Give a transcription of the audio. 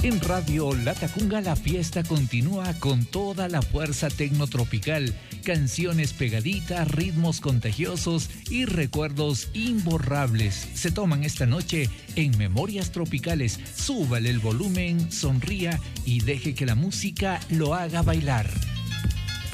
En Radio Latacunga la fiesta continúa con toda la fuerza tecnotropical, canciones pegaditas, ritmos contagiosos y recuerdos imborrables. Se toman esta noche en Memorias Tropicales. Súbale el volumen, sonría y deje que la música lo haga bailar.